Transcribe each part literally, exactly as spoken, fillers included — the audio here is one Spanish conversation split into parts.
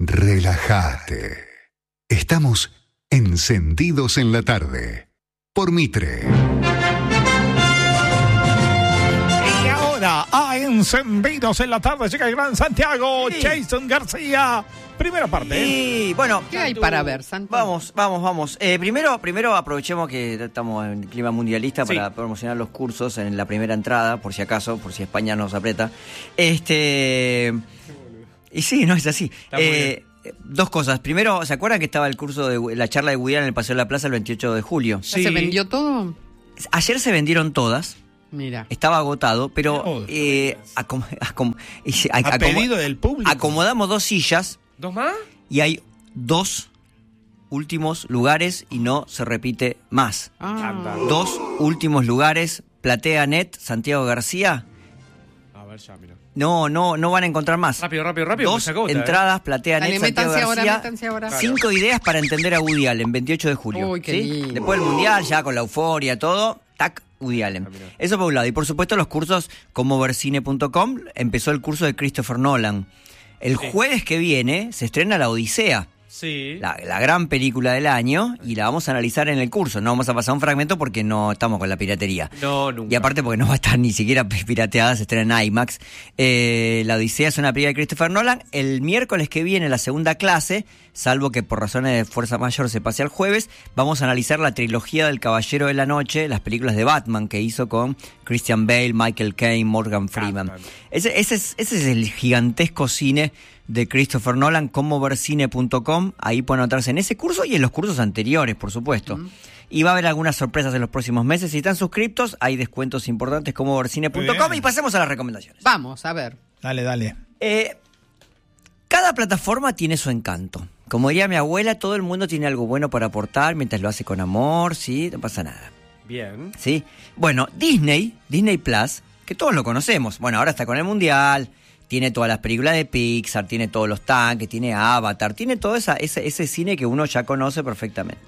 relájate. Estamos encendidos en la tarde por Mitre. Y ahora, a Encendidos en la tarde, llega el Gran Santiago, sí. Jason García. Primera parte. Y bueno, ¿qué hay para ver, Santiago? Vamos, vamos, vamos. Eh, primero, primero aprovechemos que estamos en clima mundialista para sí. promocionar los cursos en la primera entrada, por si acaso, por si España nos aprieta. Este. Y sí, no es así. Eh, dos cosas. Primero, ¿se acuerdan que estaba el curso de la charla de Woody Allen en el Paseo de la Plaza el veintiocho de julio? Sí. ¿Se vendió todo? Ayer se vendieron todas. Mira. Estaba agotado, pero oh, eh, acom- acom- a acom- pedido del público. Acomodamos dos sillas. ¿Dos más? Y hay dos últimos lugares y no se repite más. Ah. Dos últimos lugares, Platea Net, Santiago García. A ver, ya, mira. No, no, no van a encontrar más. Rápido, rápido, rápido. Dos entradas, eh. Platea Net, Santiago García. Ahora, Cinco ideas para entender a Woody Allen, veintiocho de julio. Uy, qué ¿sí? lindo. Después del Mundial, ya con la euforia, todo, tac, Woody Allen. Ah, eso por un lado. Y por supuesto los cursos como ver cine punto com. Empezó el curso de Christopher Nolan. El sí. jueves que viene se estrena La Odisea. Sí. La, la gran película del año, y la vamos a analizar en el curso. No vamos a pasar un fragmento porque no estamos con la piratería. No, nunca. Y aparte porque no va a estar ni siquiera pirateada, se estrena en IMAX. Eh, la Odisea es una película de Christopher Nolan. El miércoles que viene, la segunda clase, salvo que por razones de fuerza mayor se pase al jueves, vamos a analizar la trilogía del Caballero de la Noche, las películas de Batman que hizo con Christian Bale, Michael Caine, Morgan Freeman. Ese, ese, es, ese es el gigantesco cine de Christopher Nolan, como ver cine punto com. Ahí pueden anotarse en ese curso y en los cursos anteriores, por supuesto. Uh-huh. Y va a haber algunas sorpresas en los próximos meses. Si están suscriptos, hay descuentos importantes como ver cine punto com. Y pasemos a las recomendaciones. Vamos, a ver. Dale, dale. Eh, cada plataforma tiene su encanto. Como diría mi abuela, todo el mundo tiene algo bueno para aportar mientras lo hace con amor, ¿sí? No pasa nada. Bien. ¿Sí? Bueno, Disney, Disney Plus, que todos lo conocemos. Bueno, ahora está con el Mundial. Tiene todas las películas de Pixar, tiene todos los tanques, tiene Avatar, tiene todo esa, ese, ese cine que uno ya conoce perfectamente.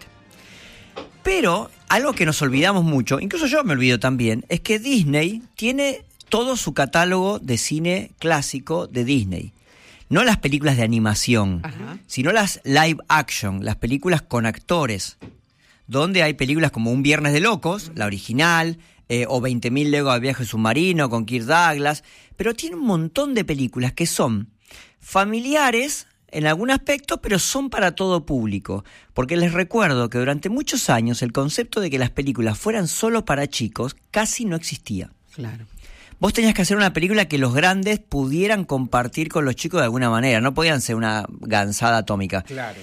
Pero algo que nos olvidamos mucho, incluso yo me olvido también, es que Disney tiene todo su catálogo de cine clásico de Disney. No las películas de animación, ajá, sino las live action, las películas con actores, donde hay películas como Un Viernes de Locos, la original, eh, o veinte mil Leguas de Viaje Submarino con Kirk Douglas, pero tiene un montón de películas que son familiares en algún aspecto, pero son para todo público. Porque les recuerdo que durante muchos años el concepto de que las películas fueran solo para chicos casi no existía. Claro. Vos tenías que hacer una película que los grandes pudieran compartir con los chicos de alguna manera. No podían ser una gansada atómica. Claro.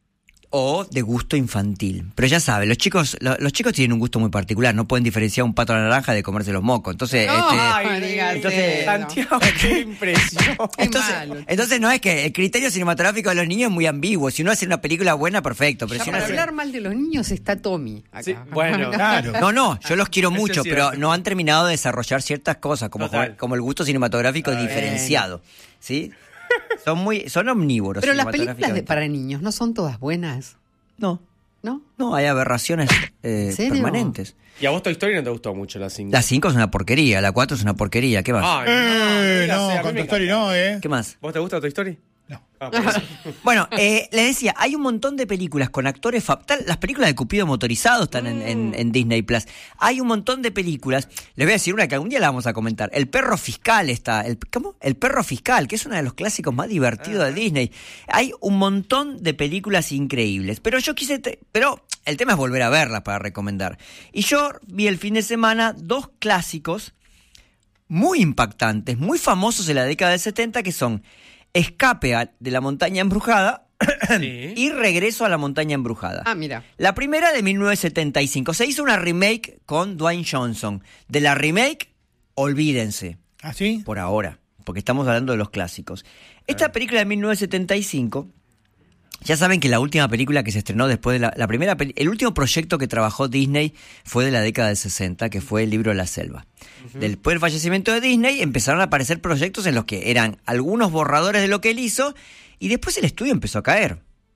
O de gusto infantil. Pero ya saben, los chicos los, los chicos tienen un gusto muy particular. No pueden diferenciar un pato a la naranja de comerse los mocos. Entonces, no, este, ay, entonces, Santiago, qué impresión. Entonces, entonces no es que el criterio cinematográfico de los niños es muy ambiguo. Si uno hace una película buena, perfecto. Pero ya si para hace... hablar mal de los niños está Tommy acá. Sí, bueno, claro. No, no, yo los quiero Eso mucho, es pero cierto. no han terminado de desarrollar ciertas cosas, como, como el gusto cinematográfico Está diferenciado. ¿Sí? Son muy, son omnívoros. Pero las películas de, para niños no son todas buenas. No. ¿No? No, hay aberraciones eh, permanentes. ¿Y a vos Toy Story no te gustó mucho la cinco? La cinco es una porquería, la cuatro es una porquería. ¿Qué más? Ay, Eh, no, no, diga, sí, a mí con me Toy Story encanta. no, ¿eh? ¿Qué más? ¿Vos te gusta Toy Story? No. Ah, por eso. Bueno, eh, les decía, hay un montón de películas con actores... Fa- tal, las películas de Cupido motorizado están en, en, en Disney Plus. Hay un montón de películas. Les voy a decir una que algún día la vamos a comentar. El perro fiscal está... El, ¿Cómo? El perro fiscal, que es uno de los clásicos más divertidos de Disney. Hay un montón de películas increíbles. Pero yo quise... Te- pero el tema es volver a verlas para recomendar. Y yo vi el fin de semana dos clásicos muy impactantes, muy famosos en la década del setenta, que son... Escape a- de la montaña embrujada Sí. y Regreso a la montaña embrujada. Ah, mira. La primera de mil novecientos setenta y cinco. Se hizo una remake con Dwayne Johnson. De la remake, olvídense. ¿Ah, sí? Por ahora, porque estamos hablando de los clásicos. Esta película de mil novecientos setenta y cinco, ya saben que la última película que se estrenó después de la, la primera peli- el último proyecto que trabajó Disney fue de la década del sesenta, que fue El libro de la selva. Uh-huh. Después del fallecimiento de Disney empezaron a aparecer proyectos en los que eran algunos borradores de lo que él hizo y después el estudio empezó a caer.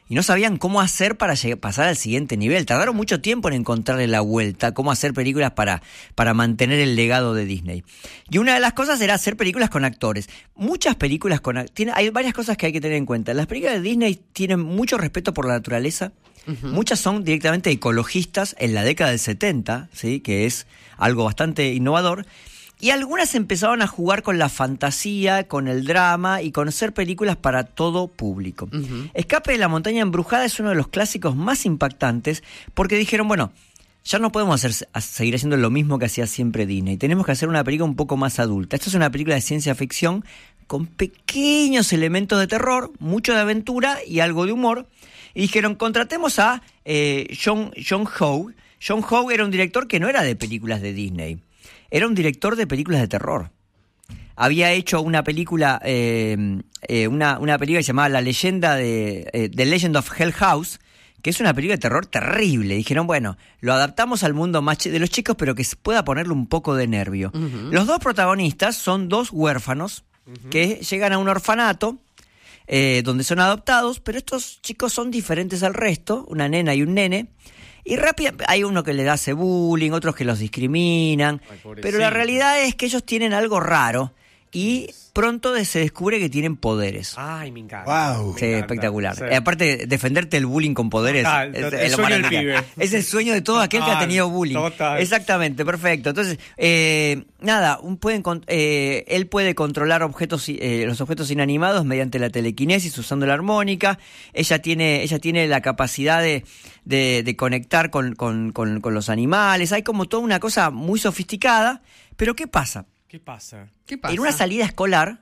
y no sabían cómo hacer para llegar, pasar al siguiente nivel. Tardaron mucho tiempo en encontrarle la vuelta, cómo hacer películas para, para mantener el legado de Disney. Y una de las cosas era hacer películas con actores. Muchas películas con tiene, hay varias cosas que hay que tener en cuenta. Las películas de Disney tienen mucho respeto por la naturaleza. Uh-huh. Muchas son directamente ecologistas en la década del setenta, ¿sí? Que es algo bastante innovador. Y algunas empezaron a jugar con la fantasía, con el drama y con hacer películas para todo público. Uh-huh. Escape de la montaña embrujada es uno de los clásicos más impactantes porque dijeron, bueno, ya no podemos hacer, a seguir haciendo lo mismo que hacía siempre Disney. Tenemos que hacer una película un poco más adulta. Esta es una película de ciencia ficción con pequeños elementos de terror, mucho de aventura y algo de humor. Y dijeron, contratemos a eh, John, John Howe. John Howe era un director que no era de películas de Disney. Era un director de películas de terror. Había hecho una película, eh, eh, una, una película que se llamaba La leyenda de eh, The Legend of Hell House, que es una película de terror terrible. Dijeron, bueno, lo adaptamos al mundo más de los chicos, pero que pueda ponerle un poco de nervio. Uh-huh. Los dos protagonistas son dos huérfanos uh-huh. que llegan a un orfanato eh, donde son adoptados, pero estos chicos son diferentes al resto, una nena y un nene. Y rápido, hay uno que les hace bullying, otros que los discriminan, ay, pero la realidad es que ellos tienen algo raro y pronto se descubre que tienen poderes. Ay, me encanta. Wow. Sí, me encanta. Espectacular. Sí. Eh, aparte, defenderte del bullying con poderes Total, es, total, es, el lo sueño del maravilla. pibe. Es el sueño de todo aquel Total, que ha tenido bullying. Total. Exactamente, perfecto. Entonces, eh, nada, un, pueden, eh, él puede controlar objetos, eh, los objetos inanimados mediante la telequinesis usando la armónica. Ella tiene, ella tiene la capacidad de, de, de conectar con, con, con, con los animales. Hay como toda una cosa muy sofisticada. Pero ¿qué pasa? ¿Qué pasa? ¿Qué pasa? En una salida escolar,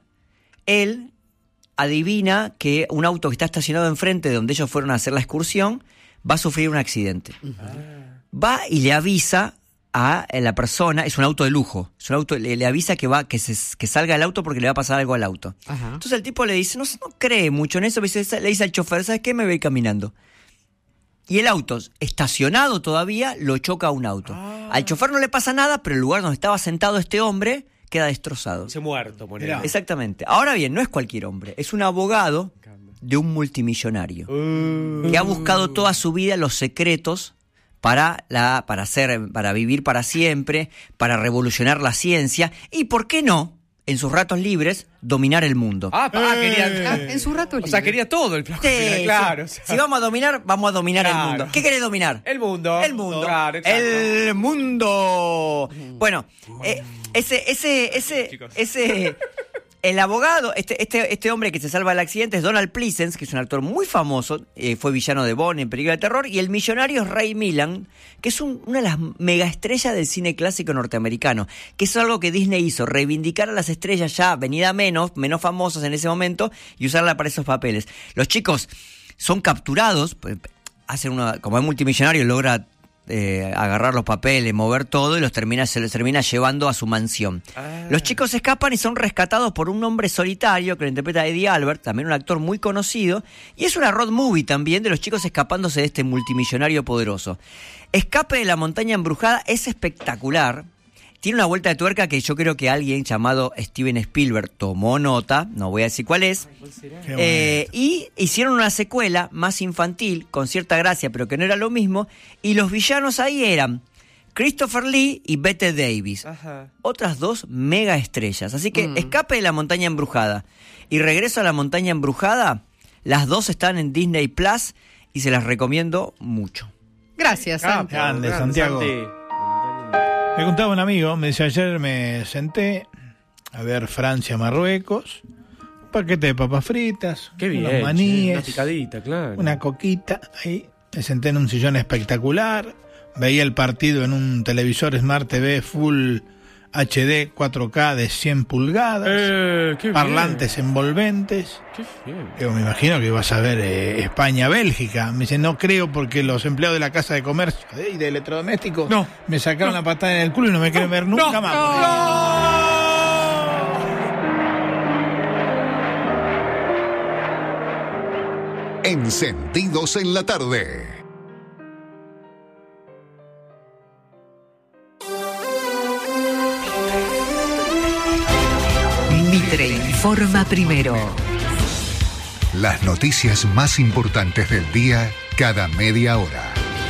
él adivina que un auto que está estacionado enfrente de donde ellos fueron a hacer la excursión va a sufrir un accidente. Uh-huh. Va y le avisa a la persona, es un auto de lujo, es un auto, le, le avisa que va que, se, que salga el auto porque le va a pasar algo al auto. Uh-huh. Entonces el tipo le dice, no, no cree mucho en eso, le dice, le dice al chofer, ¿sabes qué? Me voy caminando. Y el auto, estacionado todavía, lo choca a un auto. Ah. Al chofer no le pasa nada, pero el lugar donde estaba sentado este hombre queda destrozado. Se muerto, por ejemplo. Exactamente. Ahora bien, no es cualquier hombre, es un abogado de un multimillonario uh, que ha buscado toda su vida los secretos para la para hacer para vivir para siempre, para revolucionar la ciencia y, ¿por qué no?, en sus ratos libres, dominar el mundo. Ah, ah quería... Ah, en sus ratos libres. O sea, quería todo el flaco. Sí, claro. Sí. O sea. Si vamos a dominar, vamos a dominar claro. el mundo. ¿Qué querés dominar? El mundo. El mundo. Claro, exacto. El mundo. Bueno, eh, ese, ese, ese, Chicos. ese, el abogado, este, este, este hombre que se salva del accidente es Donald Pleasence, que es un actor muy famoso, eh, fue villano de Bond en película de terror, y el millonario es Ray Milland, que es un, una de las megaestrellas del cine clásico norteamericano, que es algo que Disney hizo, reivindicar a las estrellas ya venida menos, menos famosas en ese momento, y usarla para esos papeles. Los chicos son capturados, hacen una, como es multimillonario, logra Eh, agarrar los papeles, mover todo y los termina, se los termina llevando a su mansión. Ah. Los chicos escapan y son rescatados por un hombre solitario que lo interpreta Eddie Albert, también un actor muy conocido, y es una road movie también de los chicos escapándose de este multimillonario poderoso. Escape de la montaña embrujada es espectacular. Tiene una vuelta de tuerca que yo creo que alguien llamado Steven Spielberg tomó nota, no voy a decir cuál es, eh, y hicieron una secuela más infantil, con cierta gracia, pero que no era lo mismo, y los villanos ahí eran Christopher Lee y Bette Davis, ajá, otras dos mega estrellas. Así que mm. Escape de la montaña embrujada y Regreso a la montaña embrujada, las dos están en Disney Plus y se las recomiendo mucho. Gracias, Santi. Grande, Santiago. Santi. Me contaba un amigo, me decía, ayer me senté a ver Francia-Marruecos, un paquete de papas fritas, qué bien, unos maníes, una picadita, claro, una coquita, ahí me senté en un sillón espectacular, veía el partido en un televisor Smart T V Full H D cuatro K de cien pulgadas, eh, qué parlantes bien. envolventes. Qué bien. Yo me imagino que ibas a ver eh, España-Bélgica. Me dice, no creo, porque los empleados de la casa de comercio eh, y de electrodomésticos no, me sacaron no. la patada en el culo y no me quieren no, ver nunca no, más. No. Encendidos en la tarde. Mitre informa primero. Las noticias más importantes del día cada media hora.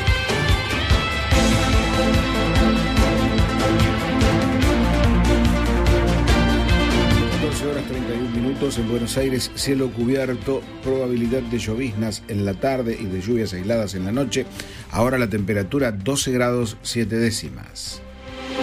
doce horas treinta y un minutos en Buenos Aires, cielo cubierto, probabilidad de lloviznas en la tarde y de lluvias aisladas en la noche. Ahora la temperatura doce grados siete décimas.